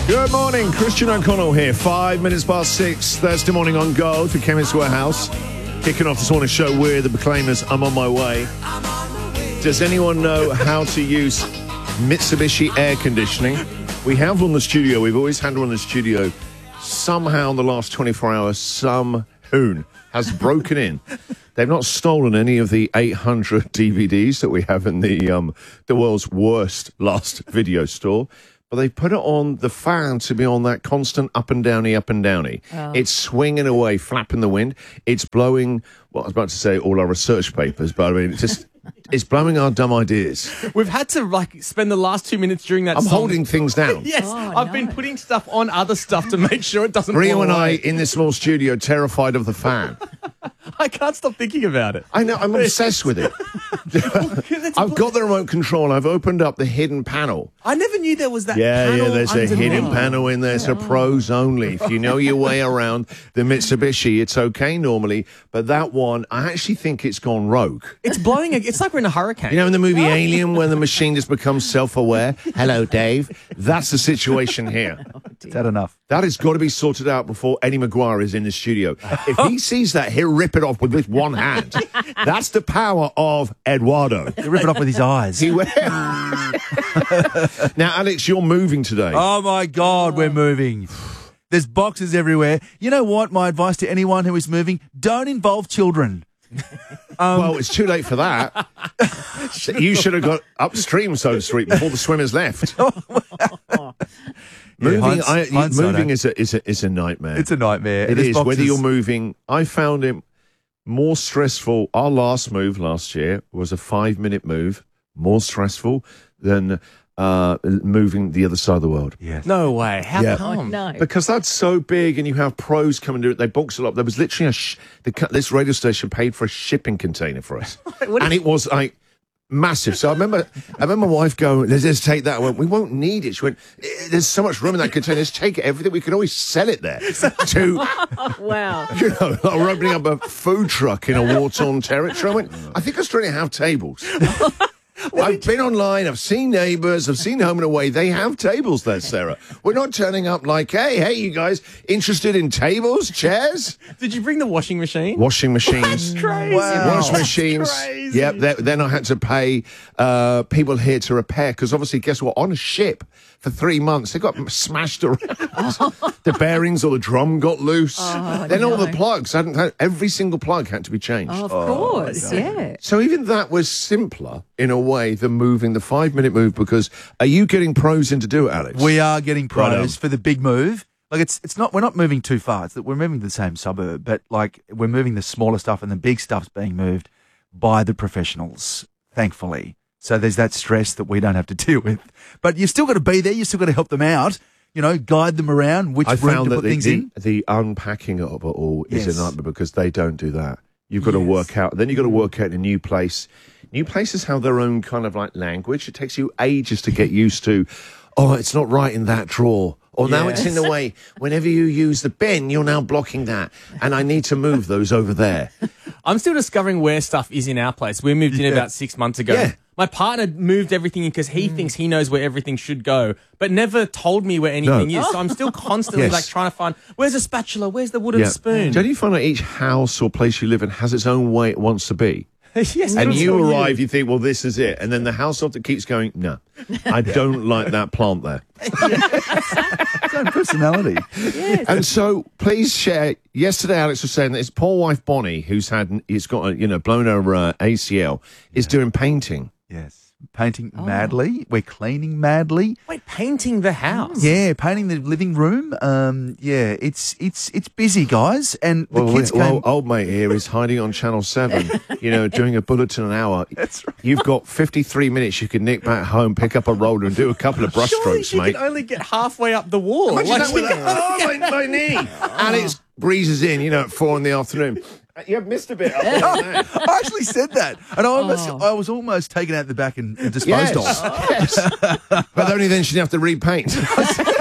Good morning, Christian O'Connell here. 5 minutes past 6, Thursday morning on Gold for Chemist Warehouse. Kicking off this morning's show, we're the Proclaimers. I'm on my way. Does anyone know how to use Mitsubishi air conditioning? We have one in the studio. We've always had one in the studio. Somehow in the last 24 hours, some hoon has broken in. They've not stolen any of the 800 DVDs that we have in the world's worst last video store. But they put it on the fan to be on that constant up and downy, up and downy. Oh. It's swinging away, flapping the wind. It's blowing, well, I was about to say all our research papers, but I mean, it's blowing our dumb ideas. We've had to spend the last 2 minutes during that I'm song. holding things down. Yes, I've been putting stuff on other stuff to make sure it doesn't Rio fall and away. I in this small studio, terrified of the fan. I can't stop thinking about it. I know, I'm obsessed with it. I've got the remote control. I've opened up the hidden panel. I never knew there was that panel. Yeah, there's underneath. a hidden panel in there. It's a pros only. If you know your way around the Mitsubishi, it's okay normally. But that one, I actually think it's gone rogue. It's blowing. It's like we're in a hurricane. You know, in the movie Alien, when the machine just becomes self-aware. Hello, Dave. That's the situation here. Is that enough? That has got to be sorted out before Eddie Maguire is in the studio. If he sees that, he'll rip it off with this one hand. That's the power of Eduardo. He'll rip it off with his eyes. He will. Now, Alex, you're moving today. Oh, my God, we're moving. There's boxes everywhere. You know what? My advice to anyone who is moving, don't involve children. Well, it's too late for that. You should have got upstream, so to speak, before the swimmers left. Moving is a nightmare. It's a nightmare. It is. Boxes. Whether you're moving, I found it more stressful. Our last move last year was a 5-minute move, more stressful than moving the other side of the world. Yes. No way. How Yeah. come? No. Because that's so big, and you have pros come and do it. They box it up. There was literally this radio station paid for a shipping container for us, and it was like massive. So I remember my wife going, "Let's just take that." I went, "We won't need it." She went, "There's so much room in that container. Let's take everything. We can always sell it there." Wow. You know, like we're opening up a food truck in a war-torn territory. I went, "I think Australia have tables." I've been online, I've seen Neighbours, I've seen Home and Away. They have tables there, Sarah. We're not turning up like, hey, you guys, interested in tables, chairs? Did you bring the washing machine? Washing machines. That's crazy. Wow. Washing machines. Crazy. Yep, then I had to pay people here to repair, because obviously, guess what? On a ship for 3 months, they got smashed around. The bearings or the drum got loose. Then all the plugs, every single plug had to be changed. Of course, yeah. So even that was simpler in a way than moving the 5-minute move, because are you getting pros in to do it, Alex? We are getting pros Right on. for the big move. Like it's not, we're not moving too far. It's that we're moving to the same suburb, but like we're moving the smaller stuff, and the big stuff's being moved by the professionals, thankfully. So there's that stress that we don't have to deal with. But you've still got to be there. You've still got to help them out. You know, guide them around which I room found to that put things in. the unpacking of it all is Yes. a nightmare, because they don't do that. You've got to work out. Then you've got to work out a new place. New places have their own kind of like language. It takes you ages to get used to. Oh, it's not right in that drawer. Or now it's in the way. Whenever you use the bin, you're now blocking that. And I need to move those over there. I'm still discovering where stuff is in our place. We moved in about 6 months ago. Yeah. My partner moved everything in because he thinks he knows where everything should go, but never told me where anything is. So I'm still constantly Yes. like trying to find, where's a spatula? Where's the wooden spoon? Don't you find that each house or place you live in has its own way it wants to be? Yes, And that's you what arrive, you think, well, this is it. And then the household that keeps going, no, I don't like that plant there. Its own personality. And so please share. Yesterday, Alex was saying that his poor wife, Bonnie, he's got blown her ACL, is doing painting. Yes. Painting madly. We're cleaning madly. Wait, painting the house? Yeah, painting the living room. Yeah, it's busy, guys. And the kids came. Old mate here is hiding on Channel 7, doing a bulletin an hour. That's right. You've got 53 minutes. You can nick back home, pick up a roller and do a couple of brush Surely strokes, she mate. can only get halfway up the wall. Imagine that with my knee. Alex breezes in, at 4 in the afternoon. You have missed a bit up there. I actually said that, and I was almost taken out the back and disposed of. Yes. But only then she'd have to repaint.